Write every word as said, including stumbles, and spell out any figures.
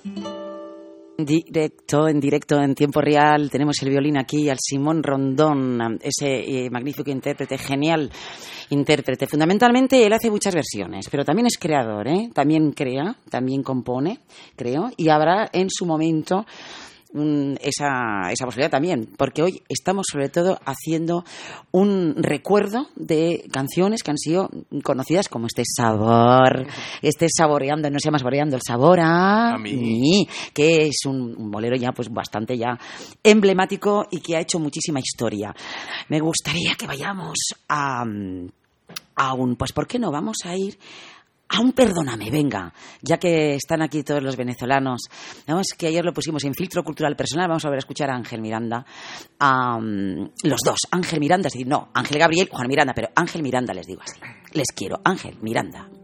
Directo, en directo, en tiempo real, tenemos el violín aquí al Simón Rondón, ese eh, magnífico intérprete, genial intérprete. Fundamentalmente él hace muchas versiones, pero también es creador, ¿eh? También crea, también compone, creo, y habrá en su momento un, esa, esa posibilidad también, porque hoy estamos sobre todo haciendo un recuerdo de canciones que han sido conocidas como este sabor, este saboreando, no se llama saboreando, el sabor a, a mí, que es un, un bolero ya pues bastante ya emblemático y que ha hecho muchísima historia. Me gustaría que vayamos a, a un, pues ¿por qué no? Vamos a ir a un Perdóname, venga, ya que están aquí todos los venezolanos. Vamos, que ayer lo pusimos en Filtro Cultural Personal, vamos a volver a escuchar a Ángel Miranda. Um, los dos, Ángel Miranda, es decir, no, Ángel Gabriel, Juan Miranda, pero Ángel Miranda les digo así. Les quiero, Ángel Miranda.